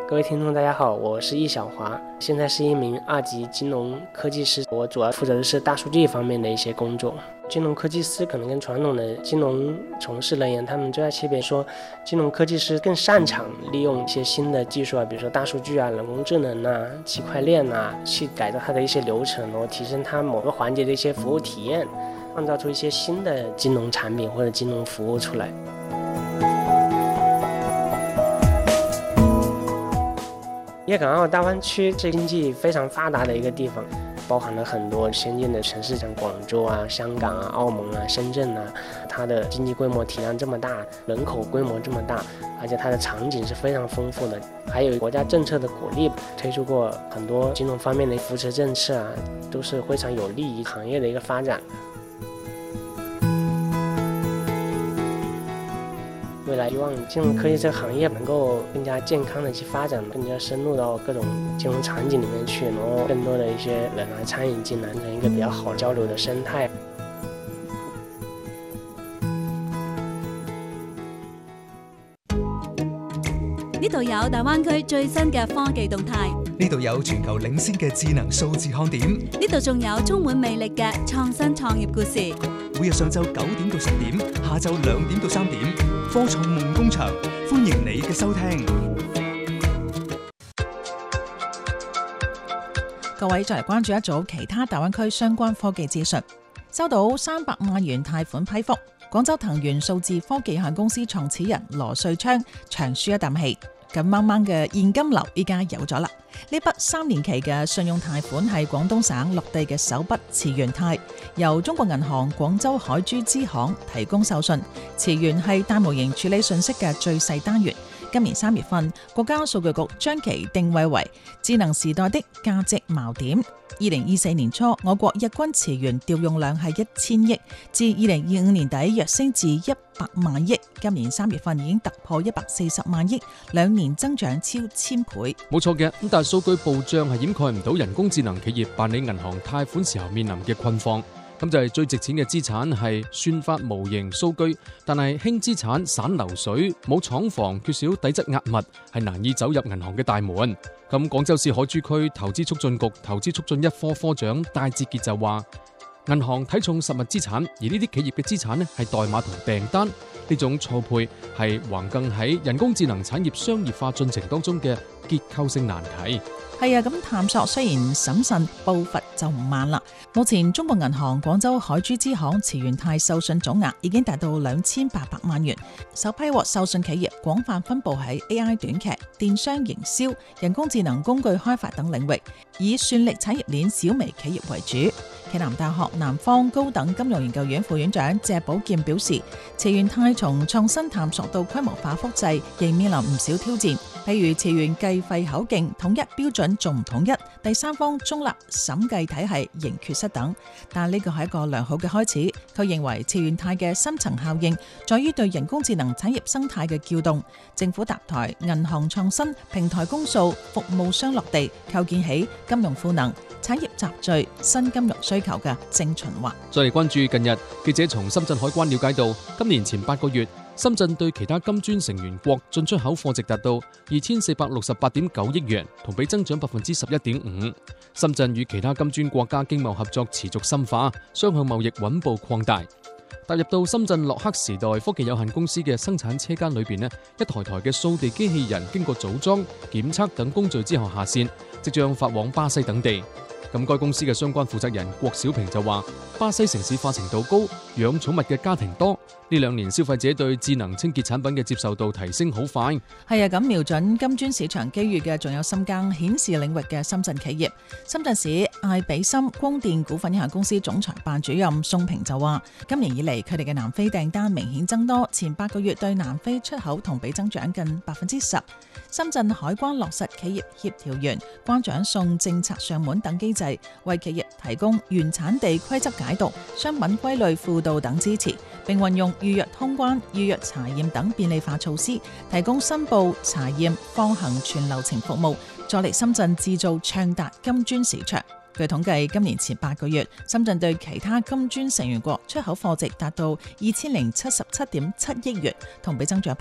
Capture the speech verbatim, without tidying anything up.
各位听众大家好，我是易小华，现在是一名二级金融科技师，我主要负责的是大数据方面的一些工作。金融科技师可能跟传统的金融从事人员，他们最大区别说，金融科技师更擅长利用一些新的技术啊，比如说大数据啊、人工智能啊、区块链啊，去改造它的一些流程，然后提升它某个环节的一些服务体验，创造出一些新的金融产品或者金融服务出来。粤港澳大湾区是经济非常发达的一个地方，包含了很多先进的城市，像广州啊、香港啊、澳门啊、深圳啊，它的经济规模体量这么大，人口规模这么大，而且它的场景是非常丰富的，还有国家政策的鼓励，推出过很多金融方面的扶持政策啊，都是非常有利于行业的一个发展。未来希望金融科技这个行业能够更加健康的去发展，更加深入到各种金融场景里面去，然后更多的一些人来参与进来，形成一个比较好交流的生态。 呢度有大灣區最新嘅科技動態， 呢度有全球領先嘅智能數字看點， 呢度仲有充滿魅力嘅創新創業故事。 每日上晝九點到十點，下晝兩點到三點，科創夢工場，歡迎你嘅收聽。 各位再嚟關注一組其他大灣區相關科技資訊。收到三百萬元貸款批覆，廣州騰源數字科技有限公司創始人羅瑞昌長舒一啖氣，緊掹掹嘅現金流依家有咗啦。呢筆三年期嘅信用貸款係廣東省落地嘅首筆慈源貸，由中國銀行廣州海珠支行提供授信。慈源係大模型處理信息嘅最細單元。今年三月份，國家數據局將其定位為智能時代的價值錨點。二零二四年初，我國日均慈源調用量係一千億，至二零二五年底躍升至一百萬億。今年三月份已經突破一百四十萬億，兩年增長超千倍。 冇錯嘅，咁但係數據暴漲係掩蓋唔到人工智能企業辦理銀行貸款時候面臨嘅困況。咁就係最值錢嘅資產係算法模型數據，但係輕資產散流水，冇廠房，缺少底質壓密，係難以走入銀行嘅大門。咁廣州市海珠區投資促進局投資促進一科科長戴志傑就話，銀行睇重實物資產，而呢啲企業嘅資產呢係代碼同訂單，呢種錯配係橫亘喺人工智能產業商業化進程當中嘅結構性難題。 係啊，咁探索雖然審慎，步伐就唔慢啦。目前中國銀行廣州海珠支行慈源貸授信總額已經達到兩千八百萬元，首批獲授信企業廣泛分佈喺 A I 短劇、電商營銷、人工智能工具開發等領域，以算力產業鏈小微企業為主。暨南大學南方高等金融研究院副院長謝寶劍表示，慈源貸從創新探索到規模化複製，仍面臨唔少挑戰，譬如慈源計費口徑統一標準仲唔統一，第三方中立審計體系仍缺失等。但呢個係一個良好嘅開始。佢認為慈源貸嘅深層效應在於對人工智能產業生態嘅撬動，政府搭台、銀行創新、平台公訴、服務商落地，構建起金融賦能、產業集聚、新金融需求嘅正循環。 再嚟關注近日，記者從深圳海關了解到，今年前八個月，深圳對其他金磚成員國進出口貨值達到二千四百六十八點九億元，同比增長百分之十一點五。深圳與其他金磚國家經貿合作持續深化，雙向貿易穩步擴大。踏入到深圳洛克時代科技有限公司嘅生產車間裏邊呢，一台台嘅掃地機器人經過組裝、檢測等工序之後下線，即將發往巴西等地。咁該公司嘅相關負責人郭小平就話，巴西城市化程度高，養寵物嘅家庭多，呢兩年消費者對智能清潔產品嘅接受度提升好快。 係啊，咁瞄準金磚市場機遇嘅仲有深耕顯示領域嘅深圳企業。深圳市艾比森光電股份有限公司總裁辦主任宋平就話，今年以嚟佢哋嘅南非訂單明顯增多，前八個月對南非出口同比增長近百分之十。深圳海關落實企業協調員、關長送政策上門等機制，為企業提供原產地規則解讀、商品歸類輔導等支持，並運用預約通關、預約查驗等便利化措施，提供申報、查驗、放行全流程服務，助力深圳製造暢達金磚市場。據統計，今年前八個月，深圳對其他金磚成員國出口貨值達到二千零七十七點七億元，同比增長